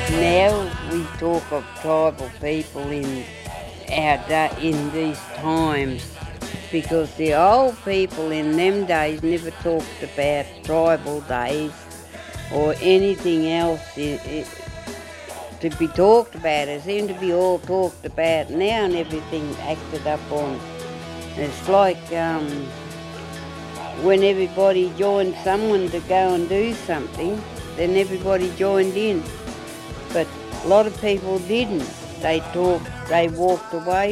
Now we talk of tribal people in in these times because the old people in them days never talked about tribal days or anything else to be talked about. It seemed to be all talked about now and everything acted up on. It's like when everybody joined someone to go and do something, then everybody joined in. But a lot of people didn't. They walked away